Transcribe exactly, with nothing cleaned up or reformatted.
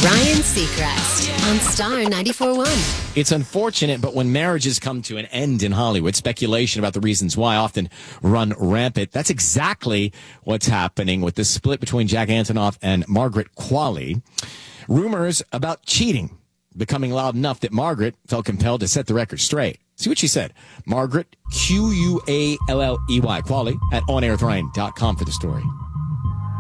Ryan Seacrest on Star ninety-four point one. It's unfortunate, but when marriages come to an end in Hollywood, speculation about the reasons why often run rampant. That's exactly what's happening with the split between Jack Antonoff and Margaret Qualley. Rumors about cheating becoming loud enough that Margaret felt compelled to set the record straight. See what she said. Margaret, Q U A L L E Y, Qualley, at on air with ryan dot com for the story.